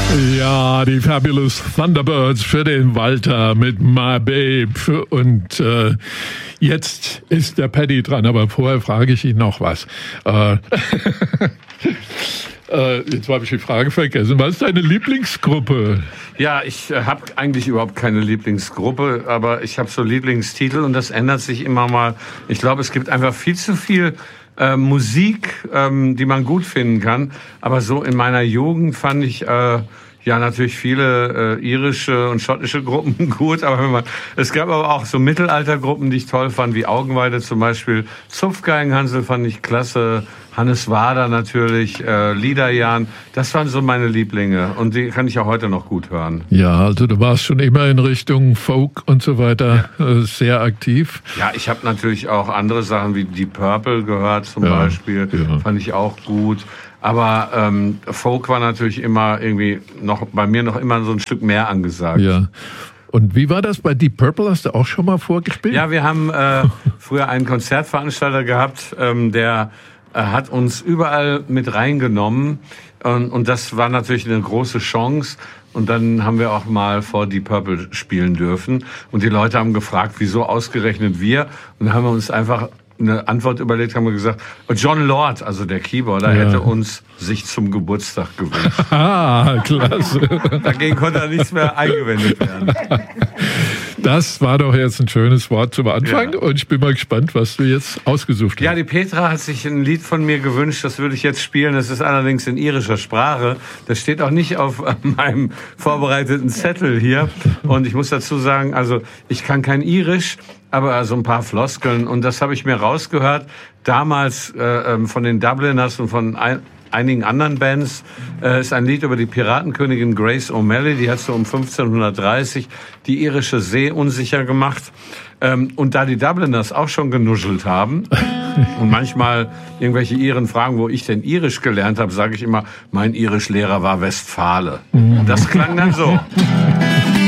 Ja, die Fabulous Thunderbirds für den Walter mit My Babe. Und jetzt ist der Paddy dran, aber vorher frage ich ihn noch was. Jetzt habe ich die Frage vergessen. Was ist deine Lieblingsgruppe? Ja, ich habe eigentlich überhaupt keine Lieblingsgruppe, aber ich habe so Lieblingstitel und das ändert sich immer mal. Ich glaube, es gibt einfach viel zu viel Musik, die man gut finden kann. Aber so in meiner Jugend fand ich natürlich viele irische und schottische Gruppen gut. Aber es gab aber auch so Mittelaltergruppen, die ich toll fand, wie Augenweide zum Beispiel. Zupfgeigenhansel fand ich klasse. Hannes Wader natürlich, Liederjan. Das waren so meine Lieblinge und die kann ich auch heute noch gut hören. Ja, also du warst schon immer in Richtung Folk und so weiter sehr aktiv. Ja, ich habe natürlich auch andere Sachen wie Deep Purple gehört zum Beispiel. Ja. Fand ich auch gut. Aber Folk war natürlich immer irgendwie noch bei mir noch immer so ein Stück mehr angesagt. Ja. Und wie war das bei Deep Purple? Hast du auch schon mal vorgespielt? Ja, wir haben früher einen Konzertveranstalter gehabt, der hat uns überall mit reingenommen und das war natürlich eine große Chance. Und dann haben wir auch mal vor Deep Purple spielen dürfen und die Leute haben gefragt, wieso ausgerechnet wir? Und dann haben wir uns einfach eine Antwort überlegt, haben wir gesagt, John Lord, also der Keyboarder, hätte uns sich zum Geburtstag gewünscht. Ah, klasse. Dagegen konnte nichts mehr eingewendet werden. Das war doch jetzt ein schönes Wort zum Anfang und ich bin mal gespannt, was du jetzt ausgesucht hast. Ja, die Petra hat sich ein Lied von mir gewünscht, das würde ich jetzt spielen. Das ist allerdings in irischer Sprache. Das steht auch nicht auf meinem vorbereiteten Zettel hier. Und ich muss dazu sagen, also ich kann kein Irisch, aber so ein paar Floskeln. Und das habe ich mir rausgehört, damals von den Dubliners und von einigen anderen Bands, ist ein Lied über die Piratenkönigin Grace O'Malley, die hat so um 1530 die irische See unsicher gemacht. Und da die Dubliners auch schon genuschelt haben und manchmal irgendwelche Iren fragen, wo ich denn Irisch gelernt habe, sage ich immer, mein Irischlehrer war Westfale. Das klang dann so.